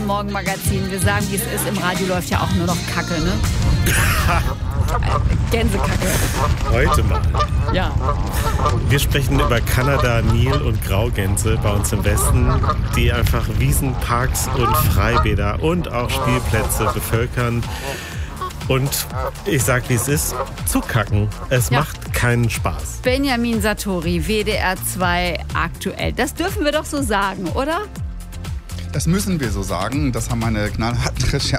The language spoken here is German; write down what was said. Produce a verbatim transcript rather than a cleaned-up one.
Morgenmagazin. Wir sagen, wie es ist. Im Radio läuft ja auch nur noch Kacke, ne? Gänsekacke. Heute mal. Ja. Wir sprechen über Kanada, Nil- und Graugänse bei uns im Westen, die einfach Wiesen, Parks und Freibäder und auch Spielplätze bevölkern. Und ich sag, wie es ist, zu kacken. Es Ja. macht keinen Spaß. Benjamin Satori, W D R zwei aktuell. Das dürfen wir doch so sagen, oder? Das müssen wir so sagen. Das haben meine knallharten Recherchen